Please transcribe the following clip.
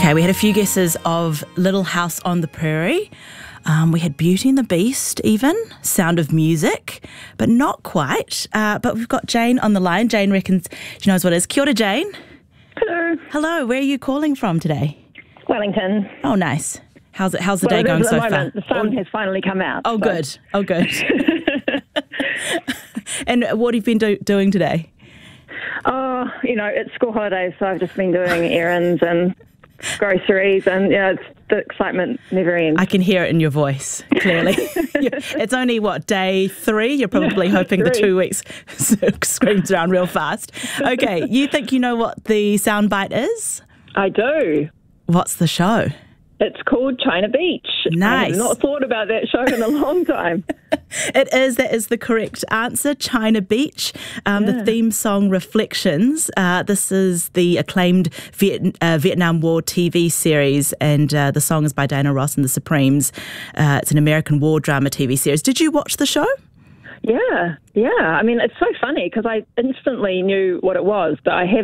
Okay, we had a few guesses of Little House on the Prairie. We had Beauty and the Beast even, Sound of Music, but not quite. But we've got Jane on the line. Jane reckons she knows what it is. Kia ora, Jane. Hello. Hello, where are you calling from today? Wellington. Oh, nice. How's the day going so far? The sun has finally come out. Oh, good. Oh, good. And what have you been doing today? Oh, it's school holidays, so I've just been doing errands and groceries, and it's the excitement never ends. I can hear it in your voice, clearly. It's only, day 3? You're probably hoping the 2 weeks screams around real fast. Okay, you think you know what the soundbite is? I do. What's the show? It's called China Beach. Nice. I have not thought about that show in a long time. That is the correct answer, China Beach. The theme song Reflections. This is the acclaimed Vietnam War TV series, and the song is by Diana Ross and the Supremes. It's an American war drama TV series. Did you watch the show? Yeah. I mean, it's so funny because I instantly knew what it was, but I have